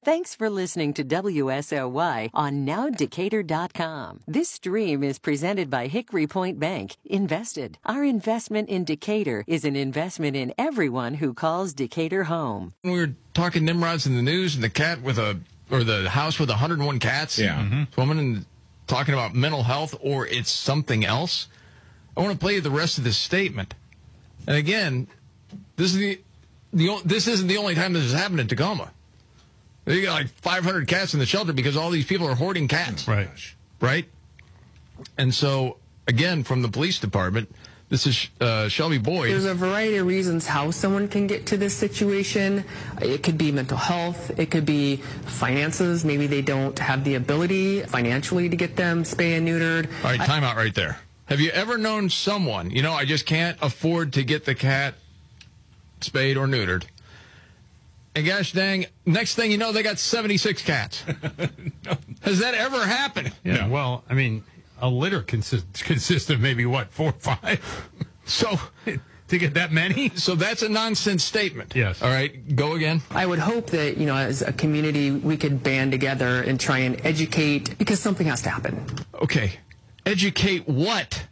Thanks for listening to WSOY on NowDecatur.com. This stream is presented by Hickory Point Bank. Invested. Our investment in Decatur is an investment in everyone who calls Decatur home. We were talking Nimrods in the news and the cat with the house with 101 cats. Yeah. Mm-hmm. Woman and talking about mental health, or it's something else. I want to play you the rest of this statement. And again, this isn't the only time this has happened in Tacoma. You got like 500 cats in the shelter because all these people are hoarding cats. Right. Right? And so, again, from the police department, this is Shelby Boyd. There's a variety of reasons how someone can get to this situation. It could be mental health. It could be finances. Maybe they don't have the ability financially to get them spay and neutered. All right, time out right there. Have you ever known someone, I just can't afford to get the cat spayed or neutered. And gosh dang, next thing you know, they got 76 cats. No. Has that ever happened? Yeah, no. Well, I mean, a litter consists of maybe, 4 or 5? So, to get that many? So that's a nonsense statement. Yes. All right, go again. I would hope that, as a community, we could band together and try and educate, because something has to happen. Okay. Educate what?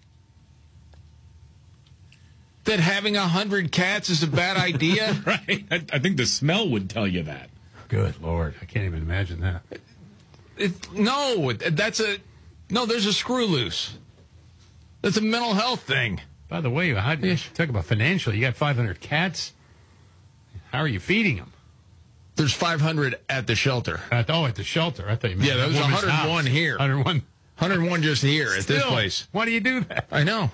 That having 100 cats is a bad idea? Right. I think the smell would tell you that. Good Lord. I can't even imagine that. There's a screw loose. That's a mental health thing. By the way, how do you talk about financially? You got 500 cats. How are you feeding them? There's 500 at the shelter. At the shelter. I thought you meant there was 101 here. 101 just here at this place. Why do you do that? I know.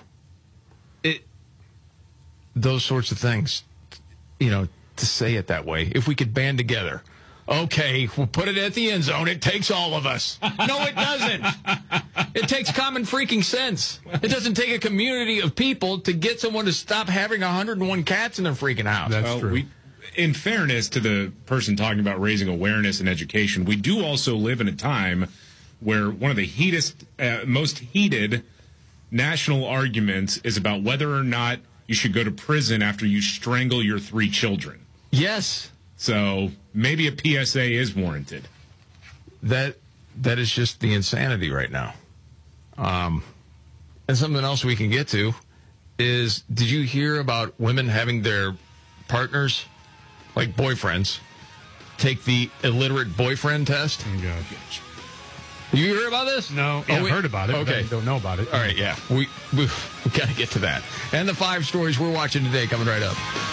Those sorts of things, to say it that way. If we could band together. Okay, we'll put it at the end zone. It takes all of us. No, it doesn't. It takes common freaking sense. It doesn't take a community of people to get someone to stop having 101 cats in their freaking house. That's true. In fairness to the person talking about raising awareness and education, we do also live in a time where one of the most heated national arguments is about whether or not you should go to prison after you strangle your 3 children. Yes. So maybe a PSA is warranted. That is just the insanity right now. And something else we can get to is, did you hear about women having their partners, like boyfriends, take the illiterate boyfriend test? Oh, gosh. You hear about this? No. Yeah, I've heard about it. Okay. I don't know about it. All right, yeah. We got to get to that. And the 5 stories we're watching today coming right up.